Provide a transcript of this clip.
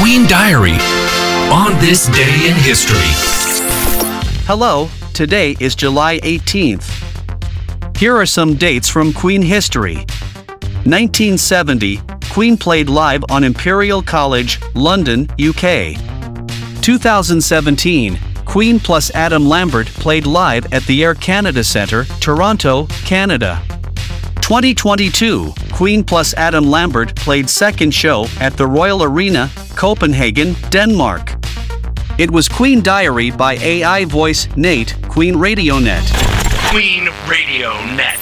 Queen Diary on this day in history. Hello, today is July 18th. Here are some dates from Queen history. 1970, Queen played live on Imperial College, London, UK. 2017, Queen plus Adam Lambert played live at the Air Canada Centre, Toronto, Canada. 2022, Queen plus Adam Lambert played second show at the Royal Arena, Copenhagen, Denmark. It was Queen Diary by AI voice Nate, Queen Radio Net. Queen Radio Net.